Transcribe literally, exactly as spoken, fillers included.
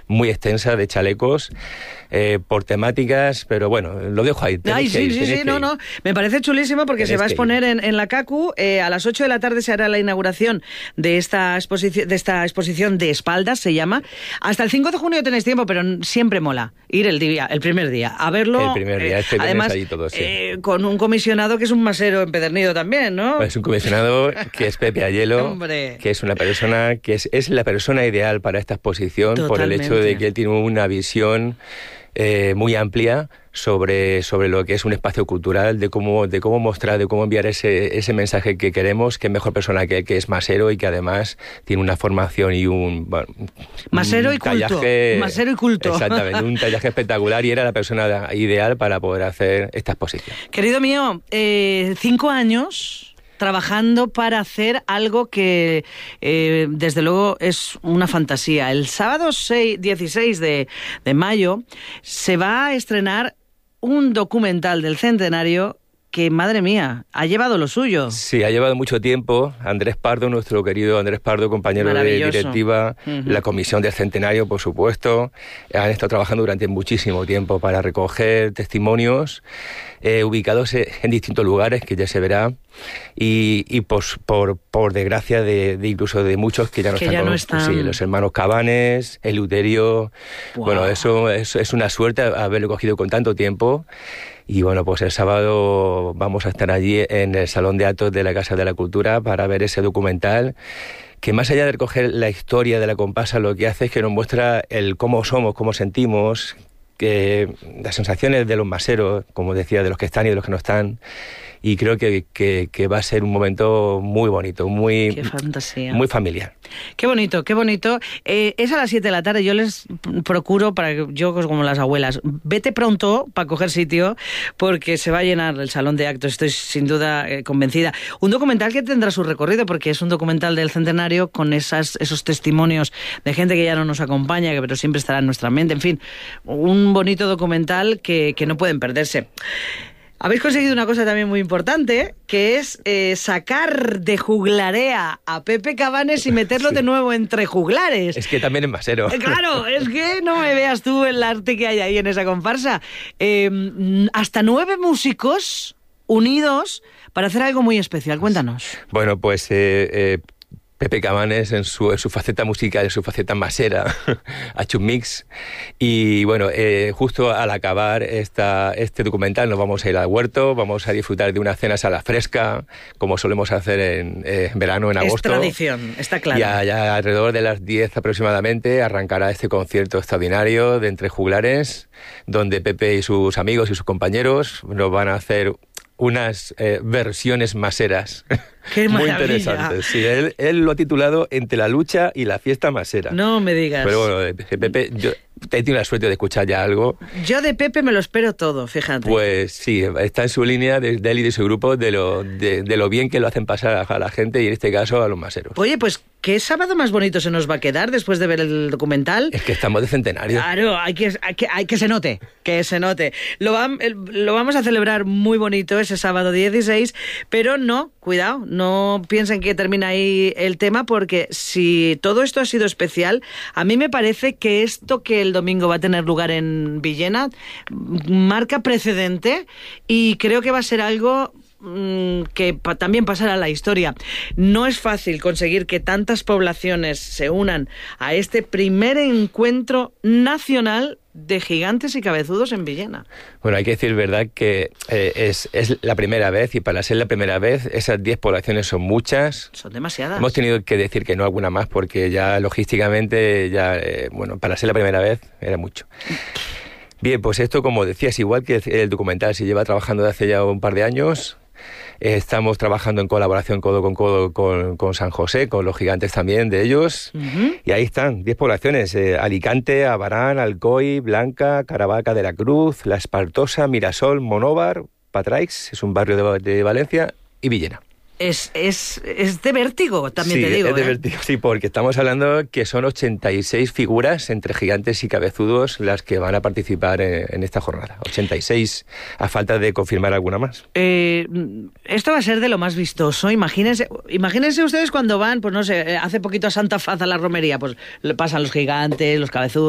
muy extensa de chalecos eh, por temáticas, pero bueno, lo dejo ahí. Ay, sí, ir, sí, sí, no, ir. no. Me parece chulísimo porque tenéis se va a exponer en, en la CACU. Eh, a las ocho de la tarde se hará la inauguración de esta exposición, de esta exposición de espaldas, se llama. Hasta el cinco de junio tenéis tiempo, pero siempre mola ir el día, el primer día, a verlo. El primer día, eh, este además, allí todo, sí. eh, con un comisionado que es un masero empedernido también, ¿no? Es un comisionado que es Pepe Ayelo, Hombre. que es una persona que es, es la persona ideal para esta exposición. Totalmente. Por el hecho de que él tiene una visión eh, muy amplia sobre, sobre lo que es un espacio cultural, de cómo, de cómo mostrar, de cómo enviar ese, ese mensaje que queremos, que es mejor persona que él, que es masero y que además tiene una formación y un... Bueno, masero un y culto. tallaje, Masero y culto. Exactamente, un tallaje espectacular y era la persona ideal para poder hacer esta exposición. Querido mío, eh, cinco años... trabajando para hacer algo que, eh, desde luego, es una fantasía. El sábado dieciséis de mayo se va a estrenar un documental del centenario que, madre mía, ha llevado lo suyo. Sí, ha llevado mucho tiempo. Andrés Pardo, nuestro querido Andrés Pardo, compañero de directiva, uh-huh. la Comisión del Centenario, por supuesto, han estado trabajando durante muchísimo tiempo para recoger testimonios eh, ubicados en distintos lugares, que ya se verá, y, y por, por, por desgracia de, de incluso de muchos que ya no que están ya con no están. Sí, los hermanos Cabanes, Eleuterio. Wow. Bueno, eso es, es una suerte haberlo cogido con tanto tiempo. Y bueno, pues el sábado vamos a estar allí en el Salón de Actos de la Casa de la Cultura para ver ese documental que, más allá de recoger la historia de la comparsa, lo que hace es que nos muestra el cómo somos, cómo sentimos, que las sensaciones de los maseros, como decía, de los que están y de los que no están. Y creo que, que, que va a ser un momento muy bonito, muy, qué fantasía. Muy familiar. Qué bonito, qué bonito. Eh, es a las siete de la tarde. Yo les procuro, para que yo como las abuelas, vete pronto para coger sitio, porque se va a llenar el salón de actos. Estoy sin duda eh, convencida. Un documental que tendrá su recorrido, porque es un documental del centenario con esas, esos testimonios de gente que ya no nos acompaña, que pero siempre estará en nuestra mente. En fin, un bonito documental que, que no pueden perderse. Habéis conseguido una cosa también muy importante, que es eh, sacar de juglarea a Pepe Cabanes y meterlo sí. de nuevo entre juglares. Es que también es masero. Eh, claro, es que no me veas tú el arte que hay ahí en esa comparsa. Eh, hasta nueve músicos unidos para hacer algo muy especial. Cuéntanos. Bueno, pues... Eh, eh... Pepe Cabanes en su, en su faceta musical, en su faceta masera, ha hecho un mix. Y bueno, eh, justo al acabar esta, este documental nos vamos a ir al huerto, vamos a disfrutar de una cena sala fresca, como solemos hacer en, eh, en verano, en agosto. Es tradición, está claro. Y allá alrededor de las diez aproximadamente arrancará este concierto extraordinario de Entre Juglares, donde Pepe y sus amigos y sus compañeros nos van a hacer unas eh, versiones maseras. ¡Qué muy maravilla! Interesantes. Sí, él, él lo ha titulado Entre la lucha y la fiesta masera. No me digas. Pero bueno, Pepe, yo he tenido la suerte de escuchar ya algo. Yo de Pepe me lo espero todo, fíjate. Pues sí, está en su línea de, de él y de su grupo de lo, de, de lo bien que lo hacen pasar a, a la gente y en este caso a los maseros. Oye, pues ¿qué sábado más bonito se nos va a quedar después de ver el documental? Es que estamos de centenario. Claro, hay que, hay que, hay que se note, que se note. Lo, va, lo vamos a celebrar muy bonito ese sábado dieciséis, pero no, cuidado, no piensen que termina ahí el tema, porque si todo esto ha sido especial, a mí me parece que esto que el domingo va a tener lugar en Villena marca precedente y creo que va a ser algo que pa- también pasará a la historia. No es fácil conseguir que tantas poblaciones se unan a este primer encuentro nacional de gigantes y cabezudos en Villena. Bueno, hay que decir verdad que eh, es, es la primera vez, y para ser la primera vez esas diez poblaciones son muchas. Son demasiadas. Hemos tenido que decir que no alguna más porque ya logísticamente, ya eh, bueno, para ser la primera vez era mucho. Bien, pues esto, como decías, igual que el documental se lleva trabajando desde hace ya un par de años. Estamos trabajando en colaboración codo con codo con, con San José, con los gigantes también de ellos. Uh-huh. Y ahí están, diez poblaciones. Eh, Alicante, Abarán, Alcoy, Blanca, Caravaca de la Cruz, La Espartosa, Mirasol, Monóvar, Patraix, es un barrio de, de Valencia, y Villena. Es, es, es de vértigo, también sí, te digo. Es de ¿eh? vértigo, sí, porque estamos hablando que son ochenta y seis figuras entre gigantes y cabezudos las que van a participar en, en esta jornada. ochenta y seis, a falta de confirmar alguna más. Eh, esto va a ser de lo más vistoso. Imagínense, imagínense ustedes cuando van, pues no sé, hace poquito a Santa Faz a la romería, pues pasan los gigantes, los cabezudos.